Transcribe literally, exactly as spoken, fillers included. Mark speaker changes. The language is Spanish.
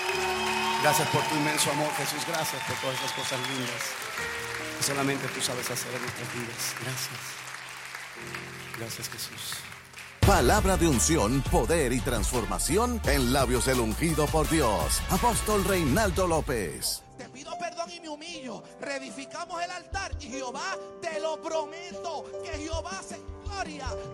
Speaker 1: Gracias por tu inmenso amor, Jesús. Gracias por todas esas cosas lindas que solamente tú sabes hacer en nuestras vidas. Gracias. Gracias, Jesús.
Speaker 2: Palabra de unción, poder y transformación en labios del ungido por Dios. Apóstol Reinaldo López.
Speaker 3: Te pido perdón y me humillo. Reedificamos el altar y Jehová, te lo prometo, que Jehová hace gloria